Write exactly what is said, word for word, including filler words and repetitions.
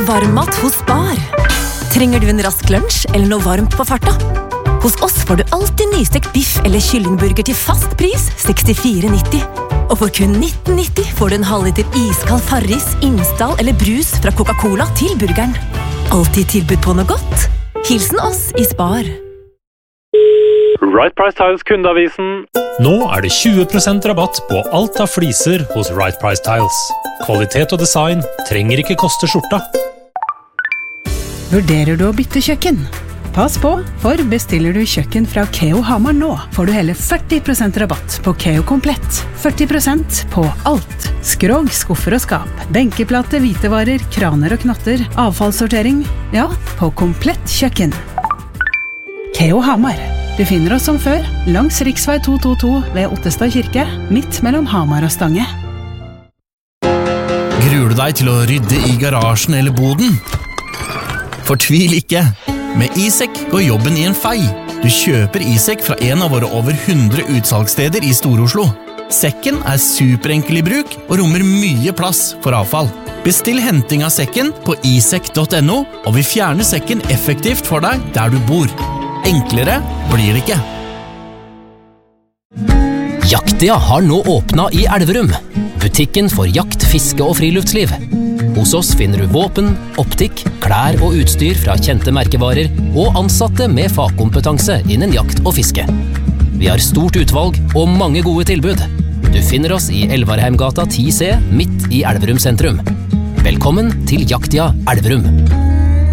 varmmat hos Spar. Trenger du en rask lunsj eller noe varmt på farta? Hos oss får du alltid nystekt biff eller kyllingburger til fast pris sekstifire nitti. Og for kun nitten nitti får du en halvliter iskald Farris, Imsdal eller brus fra Coca-Cola til burgeren. Alltid tilbud på noe godt. Hilsen oss i Spar. Right Price Tiles kundeavisen. Nå er det tjue prosent rabatt på alt av fliser hos Right Price Tiles. Kvalitet og design trenger ikke koste skjorta. Vurderer du å bytte kjøkken? Pass på, for bestiller du kjøkken fra Keo Hamar nå, får du hele førti prosent rabatt på Keo Komplett. førti prosent på alt. Skrog, skuffer og skap, benkeplate, hvitevarer, kraner og knotter, avfallssortering. Ja, på komplett kjøkken. Keo Hamar. Du finner oss som før, langs riksvei to to to ved Ottestad kirke, midt mellom Hamar og Stange. Gruer du deg til å rydde i garasjen eller boden? Fortvil ikke! Med iSek går jobben i en fei. Du kjøper iSek fra en av våre over hundre utsalgssteder i Stor-Oslo. Sekken er superenkel i bruk og rommer mye plass for avfall. Bestill henting av sekken på isek punktum no, og vi fjerner sekken effektivt for deg der du bor. Enklere blir det ikke. Jaktia har nå åpnet i Elverum. Butikken for jakt, fiske og friluftsliv. Hos oss finner du våpen, optikk, klær og utstyr fra kjente merkevarer og ansatte med fagkompetanse innen jakt og fiske. Vi har stort utvalg og mange gode tilbud. Du finner oss i Elvarheimgata ti C midt i Elverum sentrum. Velkommen til Jaktia Elverum.